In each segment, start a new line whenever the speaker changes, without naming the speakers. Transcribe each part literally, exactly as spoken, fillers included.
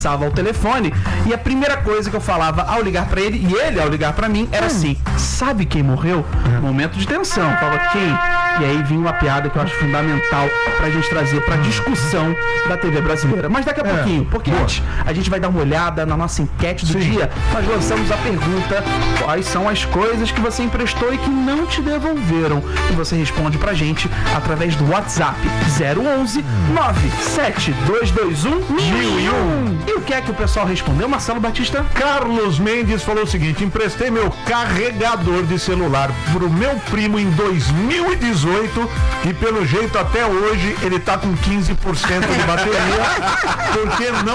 ao telefone, e a primeira coisa que eu falava ao ligar pra ele, e ele ao ligar pra mim, era assim: sabe quem morreu? Momento de tensão. Eu falava, quem? E aí vinha uma piada que eu acho fundamental pra gente trazer pra discussão da T V brasileira. Mas daqui a é. pouquinho, porque Boa. antes a gente vai dar uma olhada na nossa enquete do Sim. dia. Nós lançamos a pergunta: quais são as coisas que você emprestou e que não te devolveram? E você responde pra gente através do WhatsApp zero onze nove sete dois dois um mil e um. E o que é que o pessoal respondeu, Marcelo Batista?
Carlos Mendes falou o seguinte: emprestei meu carregador de celular pro meu primo em dois mil e dezoito e pelo jeito até hoje ele tá com quinze por cento de bateria porque não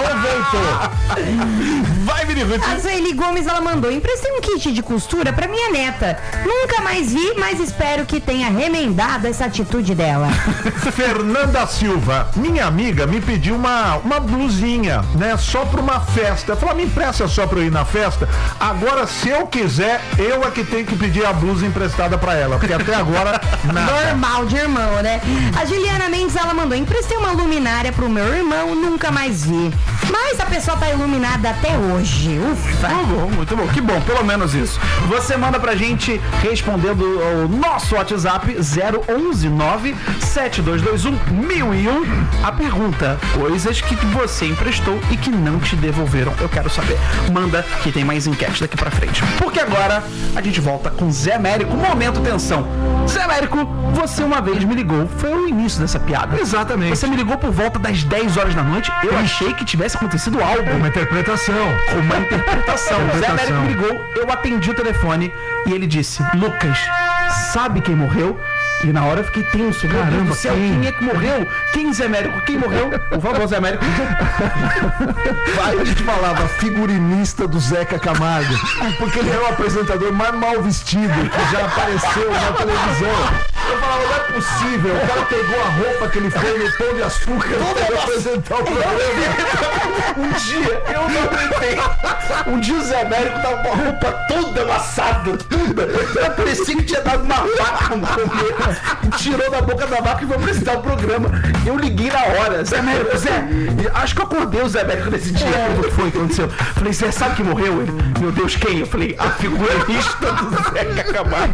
voltou. Vai, Vini.
A Sueli Gomes, ela mandou: emprestei um kit de costura pra minha neta. Nunca mais vi, mas espero que tenha remendado essa atitude dela.
Fernanda Silva, minha amiga me pediu uma, uma blusinha, né? Só pra uma festa. Eu falei, me empresta só pra eu ir na festa. Agora, se eu quiser, eu é que tenho que pedir a blusa emprestada pra ela, porque até agora, nada.
Normal de irmão, né? A Juliana Mendes, ela mandou: emprestei uma luminária pro meu irmão, nunca mais vi. Mas a pessoa tá iluminada até hoje. Ufa.
Muito bom, muito bom. Que bom, pelo menos isso. Você manda pra gente respondendo o nosso WhatsApp zero onze nove sete dois dois um mil e um a pergunta: coisas que você emprestou e que não te devolveram. Eu quero saber. Manda que tem mais enquete daqui pra frente. Porque agora a gente volta com Zé Américo. Momento tensão. Zé Américo, você uma vez me ligou. Foi o início dessa piada.
Exatamente.
Você me ligou por volta das dez horas da noite. Eu Sim. achei que tivesse acontecido algo.
Uma interpretação.
Uma interpretação. O Zé Américo me ligou. Eu atendi o telefone e ele disse: Lucas, sabe quem morreu? E na hora eu fiquei tenso. Caramba, Deus do céu, quem? quem é que morreu? Quem, Zé Américo? Quem morreu? Por favor, Zé Américo.
Vai, a gente falava figurinista do Zeca Camargo, porque ele era o apresentador mais mal vestido que já apareceu na televisão. Eu falava, não é possível. O cara pegou a roupa que ele foi no Pão de Açúcar para apresentar o programa.
Um dia, eu não aguentei. Um dia o Zé Américo tava com a roupa toda amassada, toda. Parecia que tinha dado uma vaca no comer. Tirou da boca da vaca e foi apresentar o programa. Eu liguei na hora. Zé Américo, Zé, acho que eu acordei o Zé Américo nesse dia. O que foi que aconteceu? Falei, Zé, sabe que morreu? Ele, meu Deus, quem? Eu falei, a figurinista do Zeca Camargo.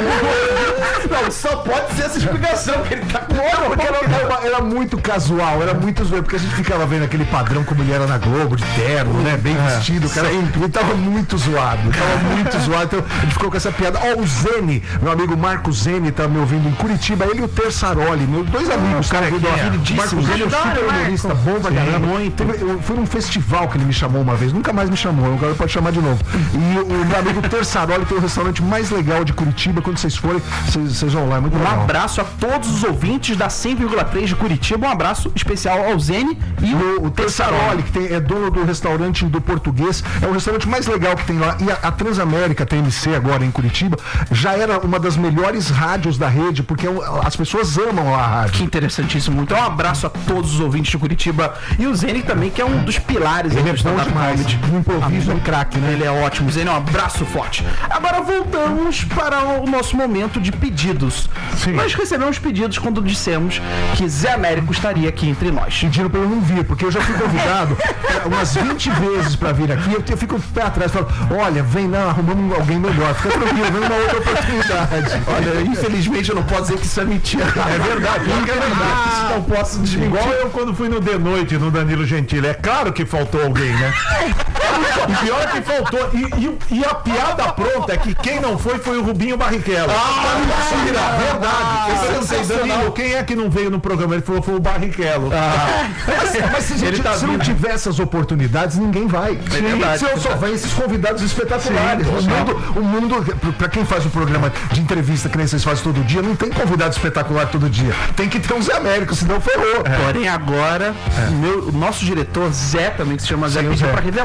Não, só pode ser essa explicação, que ele tá com hora,
porque era, era, era muito casual, era muito zoeiro, porque a gente ficava vendo aquele padrão como ele era na Globo, de terno, né? Bem é, vestido, cara. Ele tava muito zoado, tava muito zoado. Então a gente ficou com essa piada. Ó, oh, o Zene, meu amigo Marco Zene, tá me ouvindo em Curitiba, ele e o Tersaroli, meus dois amigos, cara.
É.
Marco Zene é um super humorista, bom pra caramba. Eu fui num festival que ele me chamou uma vez, nunca mais me chamou, agora pode chamar de novo. E o meu amigo Tersaroli tem o restaurante mais legal de Curitiba. Quando vocês forem, vocês vão lá, é muito
um
legal.
Um abraço a todos os ouvintes da cem vírgula três de Curitiba, um abraço especial ao Zene e o, o Tersaroli,
que tem, é dono do restaurante do Português, é o restaurante mais legal que tem lá. E a, a Transamérica T M C agora em Curitiba já era uma das melhores rádios da rede, porque as pessoas amam lá a rádio.
Que interessantíssimo, muito. Um abraço a todos os ouvintes de Curitiba e o Zene também, que é um dos pilares
ele é bom demais, um improviso, um craque, né?
Ele é ótimo, Zene, um abraço forte. Agora voltamos para o nosso momento de pedidos. Sim. Nós recebemos pedidos quando dissemos que Zé Américo estaria aqui entre nós.
Pediram pra eu não vir, porque eu já fui convidado umas vinte vezes pra vir aqui. Eu, eu fico um pé atrás, falo, olha, vem lá, arrumamos alguém melhor. Fica tranquilo, vem uma outra oportunidade.
Olha, infelizmente eu não posso dizer que isso é mentira.
É verdade, é verdade.
Não posso desmentir.
Igual eu quando fui no The Noite, no Danilo Gentili. É claro que faltou alguém, né? O pior é que faltou. E, e, e a piada pronta é que quem não foi foi o Rubinho Barrichello.
Ah, mentira!
Verdade. Ah, eu sei, Danilo, quem é que não veio no programa? Ele falou, foi o Barrichello. Ah. Mas, mas se, gente, tá se não tiver essas oportunidades, ninguém vai.
É verdade.
Se eu só vem esses convidados espetaculares. Sim, o mundo, o mundo, pra quem faz um programa de entrevista que nem vocês fazem todo dia, não tem convidado espetacular todo dia. Tem que ter um Zé Américo, senão ferrou.
É. Porém, agora, é. meu, o nosso diretor, Zé, também, que se chama Zé, pediu pra revelar.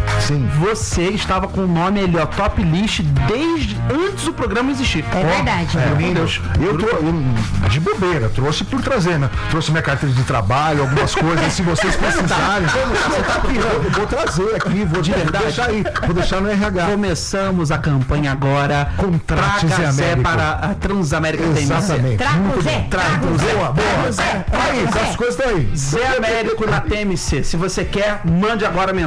Sim.
Você estava com o nome ali, ó, top list, desde antes do programa existir.
É verdade.
É, meu Deus. Eu, trou- eu de bobeira, trouxe por trazer, né? Trouxe minha carteira de trabalho, algumas coisas, se vocês precisarem. Você tá aqui, eu vou trazer aqui, vou de
verdade?
deixar aí, vou deixar no R H.
Começamos a campanha agora.
Contrate
Traga
Zé
Zé
Américo.
para a Transamérica T M C.
Exatamente.
Traga o Zé, traga o Zé,
Boa, boa.
traga o Zé, traga
Aí,
o Zé.
essas coisas estão aí.
Zé Américo na T M C. Se você quer, mande agora mensagem.